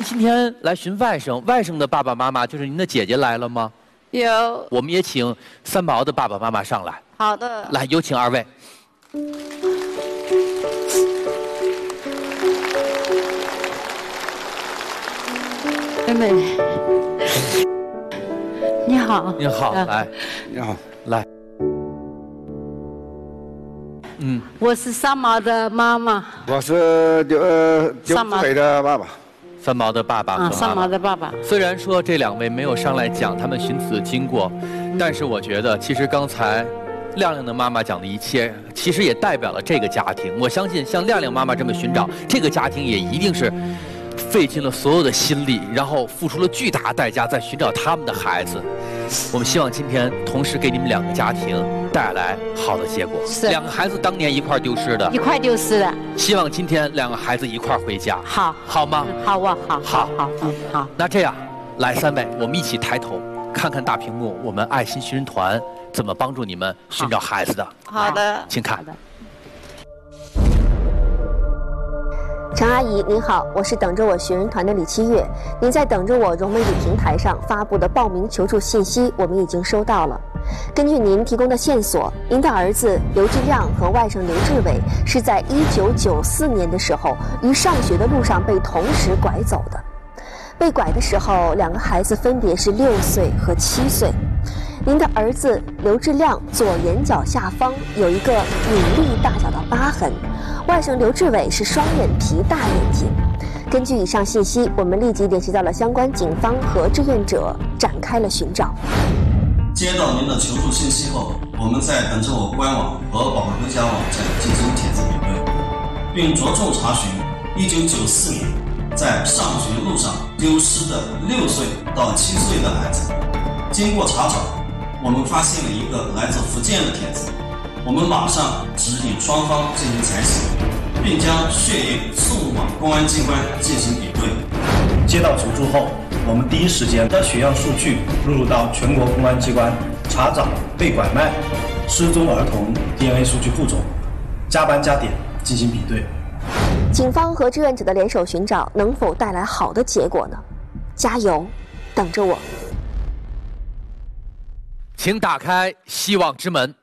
今天来寻外甥，外甥的爸爸妈妈就是您的姐姐来了吗？ 有。 我们也请三毛的爸爸妈妈上来。 好的。 来，有请二位。 妹妹，你好。 你好，来， 你好， 来。 我是三毛的妈妈。 我是刘志伟的爸爸。 三毛的爸爸和妈妈。 三毛的爸爸。 虽然说这两位没有上来讲他们寻子的经过，但是我觉得其实刚才亮亮的妈妈讲的一切，其实也代表了这个家庭。我相信像亮亮妈妈这么寻找这个家庭，也一定是费尽了所有的心力，然后付出了巨大代价在寻找他们的孩子。我们希望今天同时给你们两个家庭带来好的结果。 是两个孩子当年一块丢失的， 一块丢失的。 希望今天两个孩子一块回家。 好， 好吗？ 好啊，好。 那这样，来三位，我们一起抬头看看大屏幕，我们爱心寻人团怎么帮助你们寻找孩子的。 好的， 请看。 陈阿姨您好，我是等着我寻人团的李七月。您在等着我融媒体平台上发布的报名求助信息，我们已经收到了。根据您提供的线索，您的儿子刘志亮和外甥刘志伟是在1994年的时候于上学的路上被同时拐走的。被拐的时候，两个孩子分别是6岁和7岁。您的儿子刘志亮左眼角下方有一个米粒大小的疤痕，外甥刘志伟是双眼皮大眼睛。根据以上信息，我们立即联系到了相关警方和志愿者，展开了寻找。 接到您的求助信息后，我们在等着我官网和宝贝回家网站进行帖子比对，并着重查询1994年在上学路上丢失的6岁到7岁的孩子。经过查找，我们发现了一个来自福建的帖子，我们马上指引双方进行采血，并将血液送往公安机关进行比对。 接到求助后，我们第一时间将血样数据录入到全国公安机关查找被拐卖、失踪儿童 DNA 数据库中，加班加点进行比对。 警方和志愿者的联手寻找能否带来好的结果呢？加油，等着我。 请打开希望之门。